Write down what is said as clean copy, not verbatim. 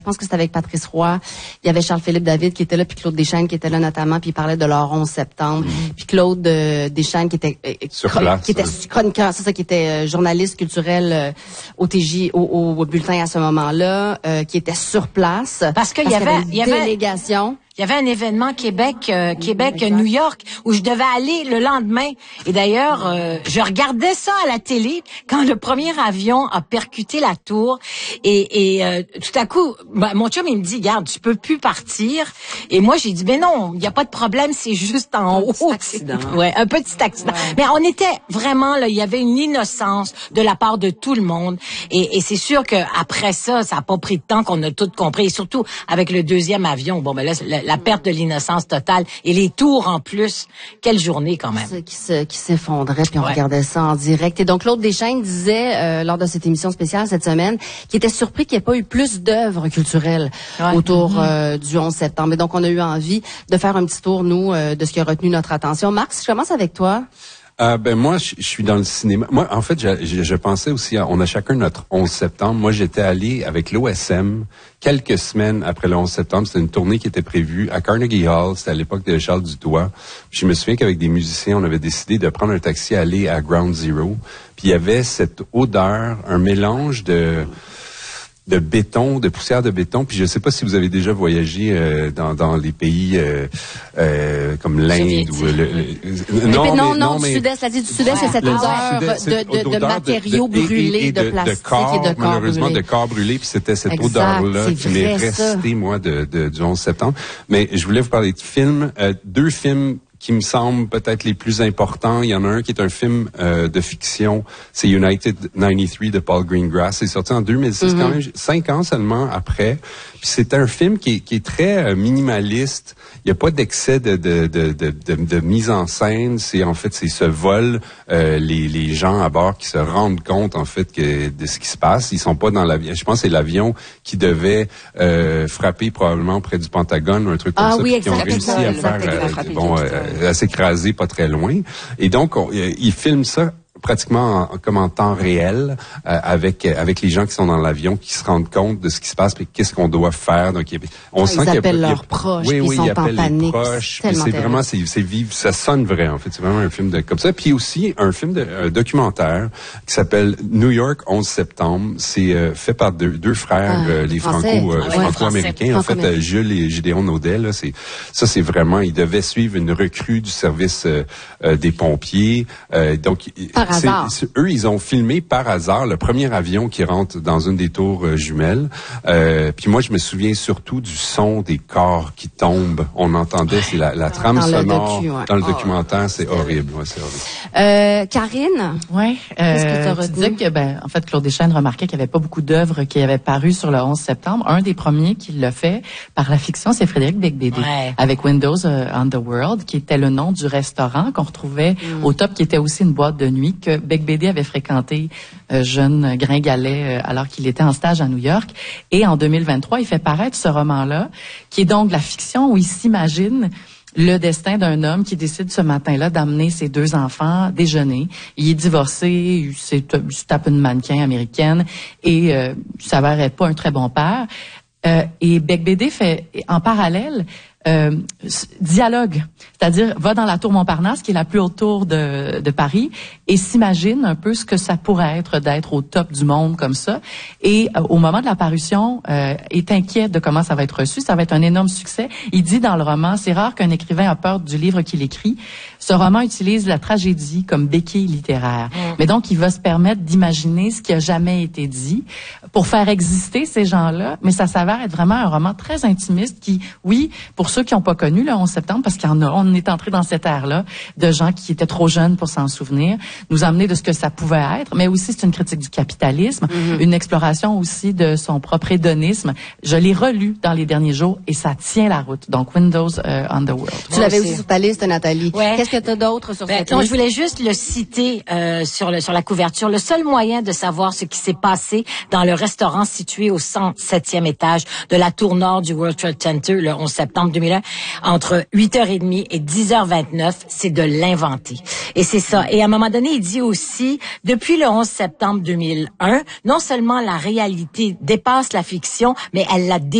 Je pense que c'était avec Patrice Roy. Il y avait Charles-Philippe David qui était là, puis Claude Deschaines qui était là notamment, puis il parlait de leur 11 septembre. Puis Claude Deschaines qui était chroniqueur, c'est ça, qui était journaliste culturel au TJ, au bulletin à ce moment-là, qui était sur place. Parce qu'il y avait une délégation. Il y avait un événement Québec-New York où je devais aller le lendemain. Et d'ailleurs, je regardais ça à la télé quand le premier avion a percuté la tour. Et tout à coup, mon chum, il me dit, regarde, tu peux plus partir. Et moi, j'ai dit, ben non, il n'y a pas de problème, c'est juste en haut. Un petit accident. Ouais, un petit accident. Ouais. Mais on était vraiment, là, il y avait une innocence de la part de tout le monde. Et c'est sûr qu'après ça n'a pas pris de temps qu'on a tout compris. Et surtout, avec le deuxième avion, bon, ben là, la perte de l'innocence totale et les tours en plus. Quelle journée quand même. Qui s'effondrait, puis on regardait ça en direct. Et donc, Claude Deschaines disait, lors de cette émission spéciale cette semaine, qu'il était surpris qu'il n'y ait pas eu plus d'œuvres culturelles autour du 11 septembre. Et donc, on a eu envie de faire un petit tour, nous, de ce qui a retenu notre attention. Marc, si je commence avec toi. Moi, je suis dans le cinéma. Moi, en fait, je pensais aussi, on a chacun notre 11 septembre. Moi, j'étais allé avec l'OSM quelques semaines après le 11 septembre. C'était une tournée qui était prévue à Carnegie Hall. C'était à l'époque de Charles Dutoit. Je me souviens qu'avec des musiciens, on avait décidé de prendre un taxi, aller à Ground Zero. Puis il y avait cette odeur, un mélange de béton, de poussière de béton. Puis je sais pas si vous avez déjà voyagé dans les pays comme l'Inde ou non, du Sud-Est. La du Sud-Est, c'est cette odeur de matériaux brûlés, de plastique et de corps malheureusement brûlés. de corps brûlés. Puis c'était cette odeur-là qui m'est restée, moi, du 11 septembre. Mais je voulais vous parler de films. 2 films qui me semblent peut-être les plus importants. Il y en a un qui est un film de fiction, c'est United 93 de Paul Greengrass. C'est sorti en 2006, quand même 5 ans seulement après. Puis c'est un film qui est très minimaliste. Il n'y a pas d'excès de mise en scène. C'est ce vol. Les gens à bord qui se rendent compte en fait de ce qui se passe. Ils sont pas dans l'avion. Je pense que c'est l'avion qui devait frapper probablement près du Pentagone ou un truc comme ça. Oui, qui ont réussi à faire à s'écraser pas très loin. Et donc ils filment ça pratiquement comme en temps réel avec les gens qui sont dans l'avion, qui se rendent compte de ce qui se passe et qu'est-ce qu'on doit faire. Donc on sent qu'ils appellent leurs proches, puis ils sont en panique. C'est vraiment c'est vivre, ça sonne vrai en fait. C'est vraiment un film comme ça. Puis aussi un film documentaire qui s'appelle New York 11 septembre. C'est fait par deux frères les franco-américains. En fait, Jules et Gédéon Naudet. Là, c'est vraiment, ils devaient suivre une recrue du service des pompiers. Donc eux, ils ont filmé par hasard le premier avion qui rentre dans une des tours jumelles. Puis moi, je me souviens surtout du son des corps qui tombent. On entendait, c'est la trame sonore dans le documentaire. C'est horrible. Ouais, c'est horrible. Karine? Oui. Qu'est-ce que tu as retenu? Tu disais que, en fait, Claude Deschaines remarquait qu'il n'y avait pas beaucoup d'œuvres qui avaient paru sur le 11 septembre. Un des premiers qui l'a fait par la fiction, c'est Frédéric Beigbeder. Avec Windows on the World, qui était le nom du restaurant qu'on retrouvait au top, qui était aussi une boîte de nuit que Beigbeder avait fréquenté jeune gringalet alors qu'il était en stage à New York. Et en 2023, il fait paraître ce roman-là, qui est donc la fiction où il s'imagine le destin d'un homme qui décide ce matin-là d'amener ses 2 enfants déjeuner. Il est divorcé, il se tape une mannequin américaine et il s'avérait pas un très bon père. Et Beigbeder fait en parallèle dialogue, c'est-à-dire va dans la tour Montparnasse, qui est la plus haute tour de Paris, et s'imagine un peu ce que ça pourrait être d'être au top du monde comme ça. Et au moment de la parution, est inquiet de comment ça va être reçu. Ça va être un énorme succès. Il dit dans le roman, c'est rare qu'un écrivain a peur du livre qu'il écrit. Ce roman utilise la tragédie comme béquille littéraire. Mais donc, il va se permettre d'imaginer ce qui a jamais été dit pour faire exister ces gens-là. Mais ça s'avère être vraiment un roman très intimiste qui, oui, pour ceux qui n'ont pas connu le 11 septembre, parce on est entré dans cette ère-là de gens qui étaient trop jeunes pour s'en souvenir, nous amener de ce que ça pouvait être, mais aussi c'est une critique du capitalisme, une exploration aussi de son propre hédonisme. Je l'ai relu dans les derniers jours et ça tient la route. Donc, Windows on the World. Tu l'avais aussi sur ta liste, Nathalie. Ouais. Qu'est-ce que tu as d'autre sur cette liste? Non, je voulais juste le citer sur la couverture. Le seul moyen de savoir ce qui s'est passé dans le restaurant situé au 107e étage de la tour nord du World Trade Center le 11 septembre 2001, entre 8h30 et 10h29, c'est de l'inventer. Et c'est ça. Et à un moment donné, il dit aussi, depuis le 11 septembre 2001, non seulement la réalité dépasse la fiction, mais elle la